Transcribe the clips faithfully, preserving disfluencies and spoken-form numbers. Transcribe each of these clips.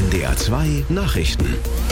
N D R zwei Nachrichten.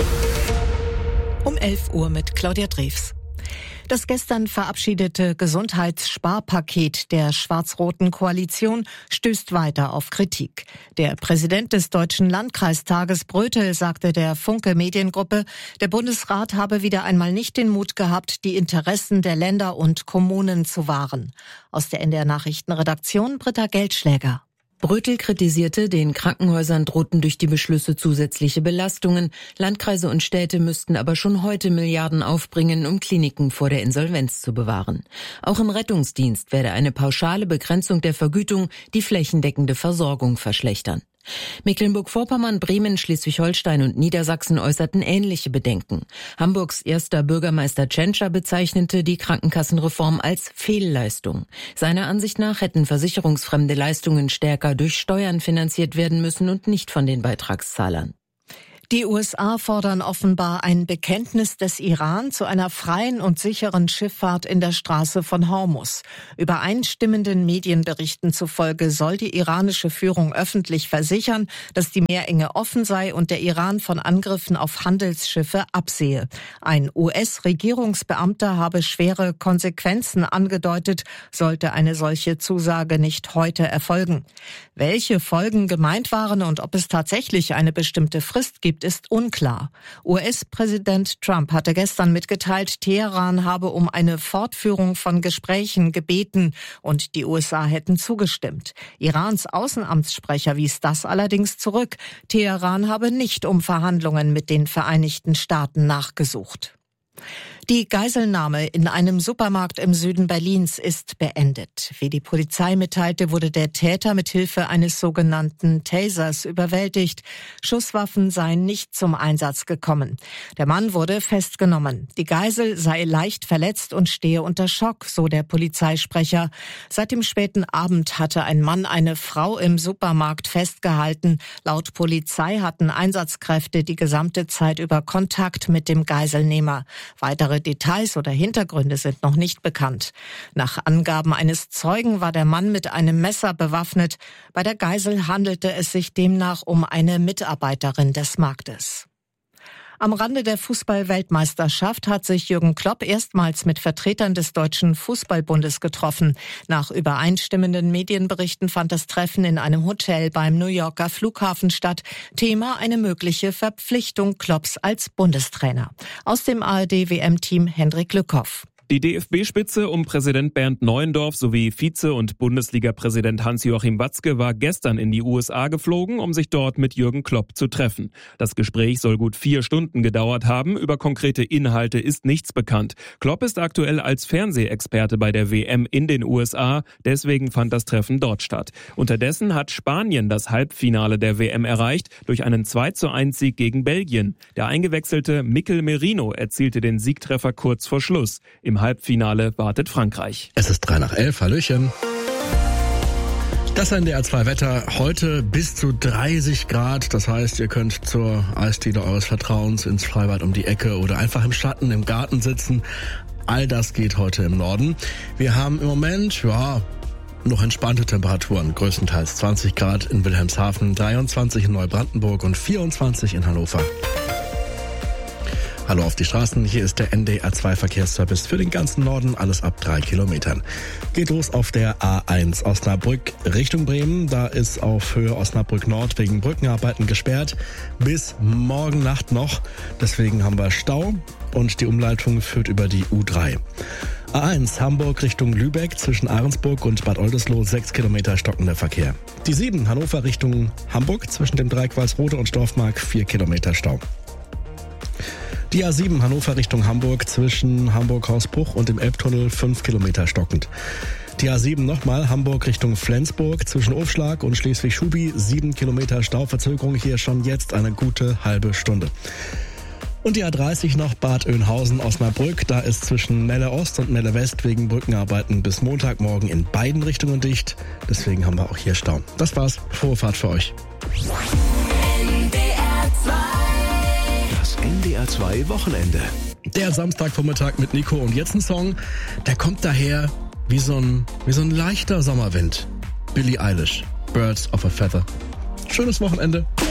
Um elf Uhr mit Claudia Drews. Das gestern verabschiedete Gesundheitssparpaket der schwarz-roten Koalition stößt weiter auf Kritik. Der Präsident des Deutschen Landkreistages Brötel sagte der Funke Mediengruppe, der Bundesrat habe wieder einmal nicht den Mut gehabt, die Interessen der Länder und Kommunen zu wahren. Aus der N D R Nachrichtenredaktion Britta Geldschläger. Brötel kritisierte, den Krankenhäusern drohten durch die Beschlüsse zusätzliche Belastungen. Landkreise und Städte müssten aber schon heute Milliarden aufbringen, um Kliniken vor der Insolvenz zu bewahren. Auch im Rettungsdienst werde eine pauschale Begrenzung der Vergütung die flächendeckende Versorgung verschlechtern. Mecklenburg-Vorpommern, Bremen, Schleswig-Holstein und Niedersachsen äußerten ähnliche Bedenken. Hamburgs erster Bürgermeister Tschentscher bezeichnete die Krankenkassenreform als Fehlleistung. Seiner Ansicht nach hätten versicherungsfremde Leistungen stärker durch Steuern finanziert werden müssen und nicht von den Beitragszahlern. Die U S A fordern offenbar ein Bekenntnis des Iran zu einer freien und sicheren Schifffahrt in der Straße von Hormuz. Übereinstimmenden Medienberichten zufolge soll die iranische Führung öffentlich versichern, dass die Meerenge offen sei und der Iran von Angriffen auf Handelsschiffe absehe. Ein U S-Regierungsbeamter habe schwere Konsequenzen angedeutet, sollte eine solche Zusage nicht heute erfolgen. Welche Folgen gemeint waren und ob es tatsächlich eine bestimmte Frist gibt, ist unklar. U S-Präsident Trump hatte gestern mitgeteilt, Teheran habe um eine Fortführung von Gesprächen gebeten und die U S A hätten zugestimmt. Irans Außenamtssprecher wies das allerdings zurück. Teheran habe nicht um Verhandlungen mit den Vereinigten Staaten nachgesucht. Die Geiselnahme in einem Supermarkt im Süden Berlins ist beendet. Wie die Polizei mitteilte, wurde der Täter mit Hilfe eines sogenannten Tasers überwältigt. Schusswaffen seien nicht zum Einsatz gekommen. Der Mann wurde festgenommen. Die Geisel sei leicht verletzt und stehe unter Schock, so der Polizeisprecher. Seit dem späten Abend hatte ein Mann eine Frau im Supermarkt festgehalten. Laut Polizei hatten Einsatzkräfte die gesamte Zeit über Kontakt mit dem Geiselnehmer. Weitere Details oder Hintergründe sind noch nicht bekannt. Nach Angaben eines Zeugen war der Mann mit einem Messer bewaffnet. Bei der Geisel handelte es sich demnach um eine Mitarbeiterin des Marktes. Am Rande der Fußball-Weltmeisterschaft hat sich Jürgen Klopp erstmals mit Vertretern des Deutschen Fußballbundes getroffen. Nach übereinstimmenden Medienberichten fand das Treffen in einem Hotel beim New Yorker Flughafen statt. Thema eine mögliche Verpflichtung Klopps als Bundestrainer. Aus dem A R D-W M-Team Hendrik Lückhoff. Die D F B-Spitze um Präsident Bernd Neuendorf sowie Vize- und Bundesliga-Präsident Hans-Joachim Watzke war gestern in die U S A geflogen, um sich dort mit Jürgen Klopp zu treffen. Das Gespräch soll gut vier Stunden gedauert haben. Über konkrete Inhalte ist nichts bekannt. Klopp ist aktuell als Fernsehexperte bei der W M in den U S A. Deswegen fand das Treffen dort statt. Unterdessen hat Spanien das Halbfinale der W M erreicht durch einen zwei zu eins Sieg gegen Belgien. Der eingewechselte Mikel Merino erzielte den Siegtreffer kurz vor Schluss. Im Im Halbfinale wartet Frankreich. Es ist drei nach elf. Hallöchen. Das N D R zwei Wetter. Heute bis zu dreißig Grad. Das heißt, ihr könnt zur Eisdiele eures Vertrauens ins Freibad um die Ecke oder einfach im Schatten im Garten sitzen. All das geht heute im Norden. Wir haben im Moment, ja, noch entspannte Temperaturen. Größtenteils zwanzig Grad in Wilhelmshaven, dreiundzwanzig in Neubrandenburg und vierundzwanzig in Hannover. Hallo auf die Straßen, hier ist der N D R zwei Verkehrsservice für den ganzen Norden, alles ab drei Kilometern. Geht los auf der A eins Osnabrück Richtung Bremen, da ist auf Höhe Osnabrück Nord wegen Brückenarbeiten gesperrt, bis morgen Nacht noch, deswegen haben wir Stau und die Umleitung führt über die U drei. A eins Hamburg Richtung Lübeck zwischen Ahrensburg und Bad Oldesloe sechs Kilometer stockender Verkehr. Die sieben Hannover Richtung Hamburg zwischen dem Dreieck Walsrode und Dorfmark vier Kilometer Stau. Die A sieben Hannover Richtung Hamburg zwischen Hamburg-Hausbruch und dem Elbtunnel fünf Kilometer stockend. Die A sieben nochmal Hamburg Richtung Flensburg zwischen Aufschlag und Schleswig-Schubi sieben Kilometer Stauverzögerung, hier schon jetzt eine gute halbe Stunde. Und die A dreißig noch Bad Oeynhausen-Osnabrück, da ist zwischen Melle Ost und Melle West wegen Brückenarbeiten bis Montagmorgen in beiden Richtungen dicht. Deswegen haben wir auch hier Stau. Das war's, frohe Fahrt für euch. N D R zwei Wochenende. Der Samstagvormittag mit Nico und jetzt ein Song, der kommt daher wie so ein, wie so ein leichter Sommerwind. Billie Eilish, Birds of a Feather. Schönes Wochenende.